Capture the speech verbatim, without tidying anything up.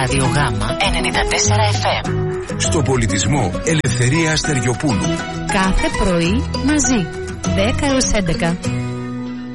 Ράδιο Γάμα ενενήντα τέσσερα εφ εμ. Στο πολιτισμό Ελευθερία Στεριοπούλου. Κάθε πρωί μαζί, δέκα έως έντεκα.